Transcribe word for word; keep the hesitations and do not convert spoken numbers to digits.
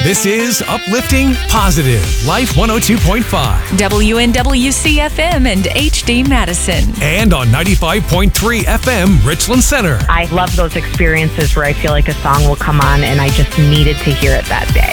This is Uplifting Positive, Life one oh two point five. W N W C F M and H D Madison. And on ninety-five point three F M, Richland Center. I love those experiences where I feel like a song will come on and I just needed to hear it that day.